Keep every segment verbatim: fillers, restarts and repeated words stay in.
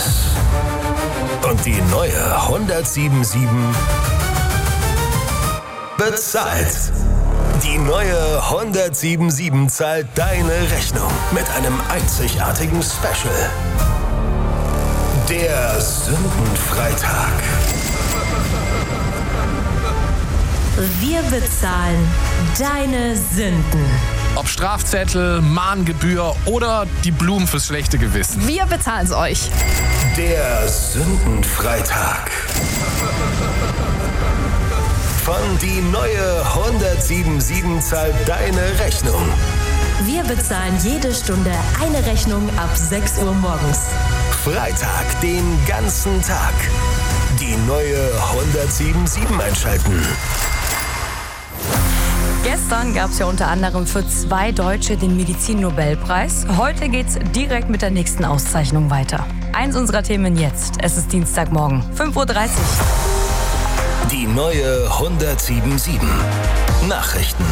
es. Und die neue hundertsieben Komma sieben bezahlt. Die neue hundertsieben Komma sieben zahlt deine Rechnung mit einem einzigartigen Special. Der Sündenfreitag. Wir bezahlen deine Sünden. Ob Strafzettel, Mahngebühr oder die Blumen fürs schlechte Gewissen. Wir bezahlen es euch. Der Sündenfreitag. Von die neue hundertsieben Komma sieben zahlt deine Rechnung. Wir bezahlen jede Stunde eine Rechnung ab sechs Uhr morgens. Freitag den ganzen Tag. Die neue hundertsieben Komma sieben einschalten. Gestern gab es ja unter anderem für zwei Deutsche den Medizin-Nobelpreis. Heute geht's direkt mit der nächsten Auszeichnung weiter. Eins unserer Themen jetzt. Es ist Dienstagmorgen, fünf Uhr dreißig. Die neue hundertsieben Komma sieben. Nachrichten.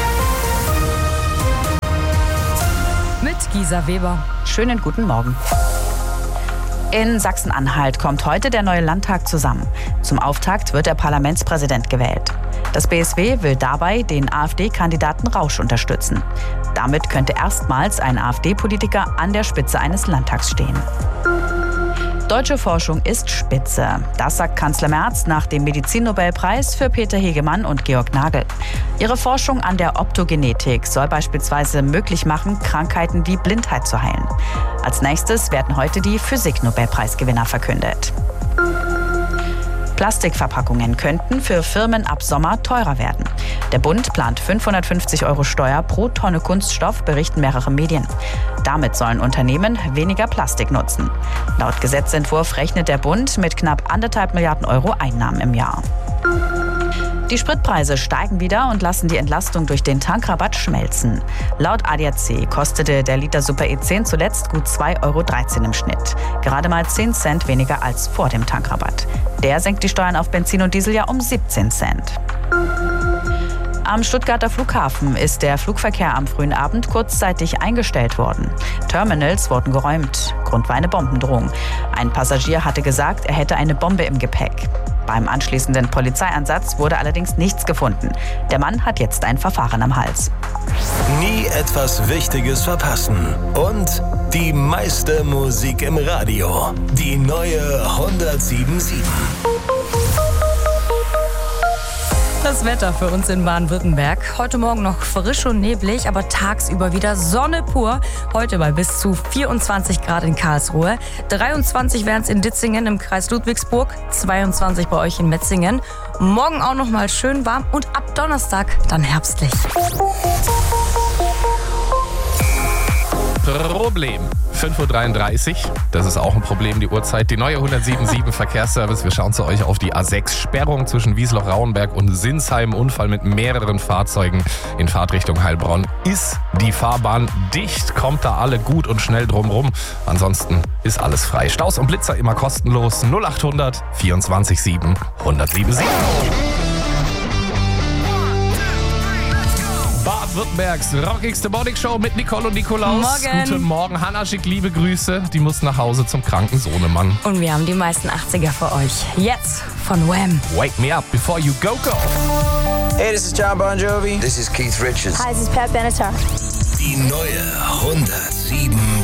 Mit Gisa Weber. Schönen guten Morgen. In Sachsen-Anhalt kommt heute der neue Landtag zusammen. Zum Auftakt wird der Parlamentspräsident gewählt. Das B S W will dabei den AfD-Kandidaten Rausch unterstützen. Damit könnte erstmals ein AfD-Politiker an der Spitze eines Landtags stehen. Deutsche Forschung ist spitze. Das sagt Kanzler Merz nach dem Medizin-Nobelpreis für Peter Hegemann und Georg Nagel. Ihre Forschung an der Optogenetik soll beispielsweise möglich machen, Krankheiten wie Blindheit zu heilen. Als nächstes werden heute die Physik-Nobelpreisgewinner verkündet. Plastikverpackungen könnten für Firmen ab Sommer teurer werden. Der Bund plant fünfhundertfünfzig Euro Steuer pro Tonne Kunststoff, berichten mehrere Medien. Damit sollen Unternehmen weniger Plastik nutzen. Laut Gesetzentwurf rechnet der Bund mit knapp anderthalb Milliarden Euro Einnahmen im Jahr. Die Spritpreise steigen wieder und lassen die Entlastung durch den Tankrabatt schmelzen. Laut A D A C kostete der Liter Super E zehn zuletzt gut zwei Euro dreizehn im Schnitt. Gerade mal zehn Cent weniger als vor dem Tankrabatt. Der senkt die Steuern auf Benzin und Diesel ja um siebzehn Cent. Am Stuttgarter Flughafen ist der Flugverkehr am frühen Abend kurzzeitig eingestellt worden. Terminals wurden geräumt. Grund war eine Bombendrohung. Ein Passagier hatte gesagt, er hätte eine Bombe im Gepäck. Beim anschließenden Polizeieinsatz wurde allerdings nichts gefunden. Der Mann hat jetzt ein Verfahren am Hals. Nie etwas Wichtiges verpassen. Und die meiste Musik im Radio. Die neue hundertsieben Komma sieben. Das Wetter für uns in Baden-Württemberg. Heute Morgen noch frisch und neblig, aber tagsüber wieder Sonne pur. Heute bei bis zu vierundzwanzig Grad in Karlsruhe. dreiundzwanzig wären es in Ditzingen im Kreis Ludwigsburg. zweiundzwanzig bei euch in Metzingen. Morgen auch noch mal schön warm und ab Donnerstag dann herbstlich. Problem. fünf Uhr dreiunddreißig. Das ist auch ein Problem, die Uhrzeit. Die neue hundertsieben Komma sieben Verkehrsservice. Wir schauen zu euch auf die A sechs. Sperrung zwischen Wiesloch-Rauenberg und Sinsheim. Unfall mit mehreren Fahrzeugen in Fahrtrichtung Heilbronn. Ist die Fahrbahn dicht? Kommt da alle gut und schnell drumrum? Ansonsten ist alles frei. Staus und Blitzer immer kostenlos. null achthundert vierundzwanzig sieben hundertsieben sieben. Baden-Württembergs rockigste Morningshow mit Nicole und Nikolaus. Morgen. Guten Morgen. Hanna schickt liebe Grüße. Die muss nach Hause zum kranken Sohnemann. Und wir haben die meisten achtziger für euch. Jetzt von Wham. Wake me up before you go go. Hey, this is John Bon Jovi. This is Keith Richards. Hi, this is Pat Benatar. Die neue hundertsieben